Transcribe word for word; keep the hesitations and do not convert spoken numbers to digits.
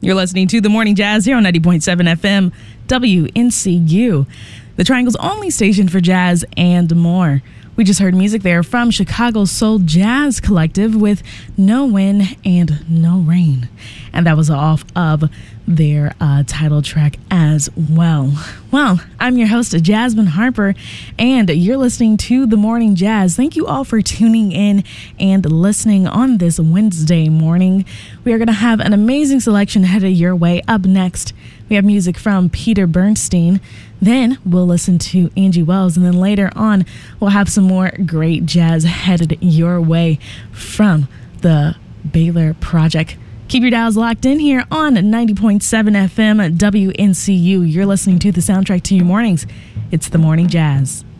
You're listening to The Morning Jazz here on ninety point seven F M, W N C U, the Triangle's only station for jazz and more. We just heard music there from Chicago's Soul Jazz Collective with No Wind and No Rain. And that was off of their uh, title track as well. Well, I'm your host, Jasmine Harper, and you're listening to The Morning Jazz. Thank you all for tuning in and listening on this Wednesday morning. We are going to have an amazing selection headed your way. Up next, we have music from Peter Bernstein. Then we'll listen to Angie Wells, and then later on, we'll have some more great jazz headed your way from the Baylor Project. Keep your dials locked in here on ninety point seven F M W N C U. You're listening to the soundtrack to your mornings. It's The Morning Jazz.